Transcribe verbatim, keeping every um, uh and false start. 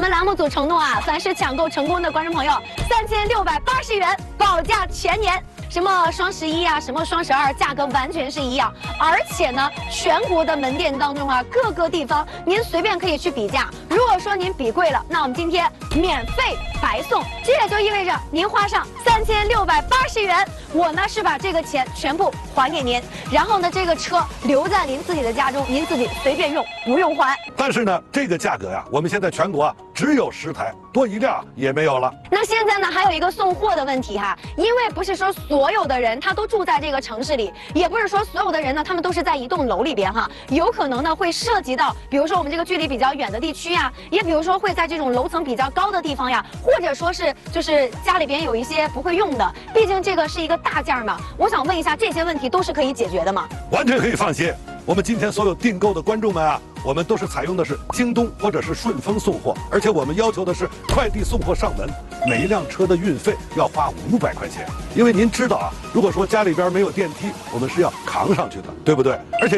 们栏目组承诺啊，凡是抢购成功的观众朋友，三千六百八十元保价全年。什么双十一啊，什么双十二，价格完全是一样。而且呢，全国的门店当中啊，各个地方您随便可以去比价。如果说您比贵了，那我们今天免费白送。这也就意味着您花上三千六百八十元，我呢是把这个钱全部还给您，然后呢，这个车留在您自己的家中，您自己随便用，不用还。 但是呢，这个价格呀，我们现在全国啊只有十台，多一辆也没有了。 那现在呢，还有一个送货的问题哈，因为不是说所有的人他都住在这个城市里，也不是说所有的人呢他们都是在一栋楼里边哈，有可能呢会涉及到，比如说我们这个距离比较远的地区呀，也比如说会在这种楼层比较高的地方呀，或者说是就是家里边有一些不会用的，毕竟这个是一个大件嘛。我想问一下，这些问题都是可以解决的吗？ 完全可以放心。我们今天所有订购的观众们啊，我们都是采用的是京东或者是顺丰送货，而且我们要求的是快递送货上门，每一辆车的运费要花五百块钱。因为您知道啊，如果说家里边没有电梯，我们是要扛上去的，对不对？而且